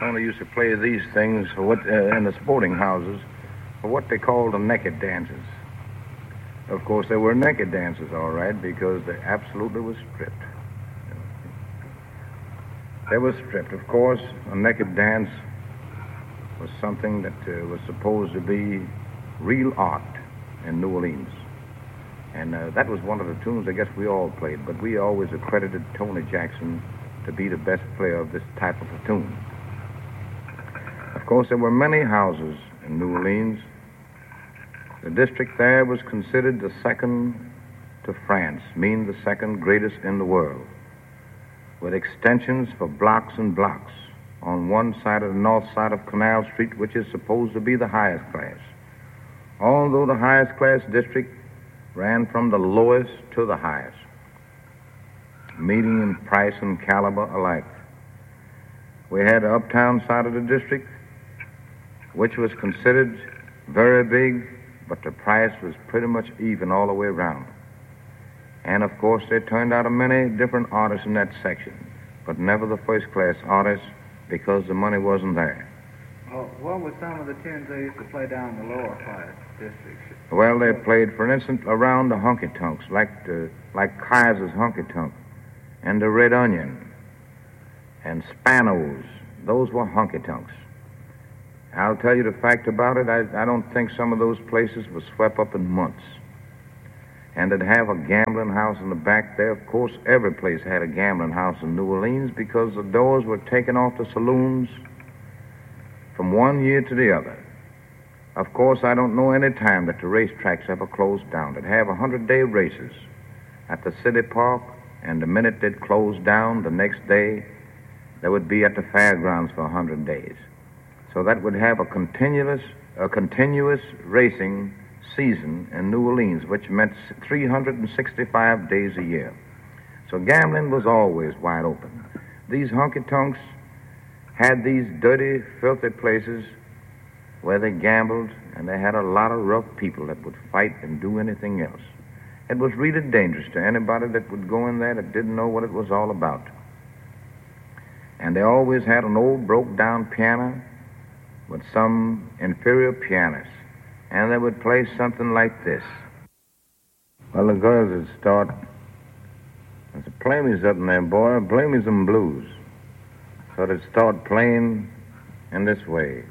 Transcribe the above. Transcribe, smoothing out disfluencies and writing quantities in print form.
only used to play these things for what in the sporting houses for what they called the naked dances. Of course, they were naked dances, all right, because they absolutely was stripped. They were stripped. Of course, a naked dance was something that was supposed to be real art in New Orleans. And that was one of the tunes I guess we all played, but we always accredited Tony Jackson to be the best player of this type of a tune. Of course, there were many houses in New Orleans. The district there was considered the second to France, meaning the second greatest in the world, with extensions for blocks and blocks on one side of the north side of Canal Street, which is supposed to be the highest class. Although the highest class district ran from the lowest to the highest, meeting in price and caliber alike. We had the uptown side of the district, which was considered very big, but the price was pretty much even all the way around. And of course, there turned out many different artists in that section, but never the first-class artists because the money wasn't there. Well, what were some of the tunes they used to play down in the lower class districts? Well, they played, for instance, around the honky-tonks, like Kaiser's honky-tonk, and the Red Onion, and Spanos. Those were honky-tonks. I'll tell you the fact about it, I don't think some of those places were swept up in months. And they'd have a gambling house in the back there. Of course, every place had a gambling house in New Orleans because the doors were taken off the saloons from one year to the other. Of course, I don't know any time that the racetracks ever closed down. They'd have 100-day races at the city park, and the minute they'd close down, the next day, they would be at the fairgrounds for 100 days. So that would have a continuous racing season in New Orleans, which meant 365 days a year. So gambling was always wide open. These honky-tonks had these dirty, filthy places where they gambled, and they had a lot of rough people that would fight and do anything else. It was really dangerous to anybody that would go in there that didn't know what it was all about. And they always had an old broke-down piano with some inferior pianist, and they would play something like this. Well, the girls would start, I said, play me something there, boy, play me some blues. So they'd start playing in this way.